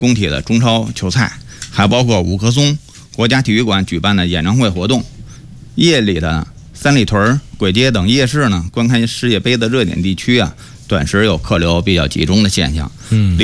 工体的中超球赛，还包括五棵松国家体育馆举办的演唱会活动。夜里的三里屯、簋街等夜市呢，观看世界杯的热点地区啊，短时有客流比较集中的现象。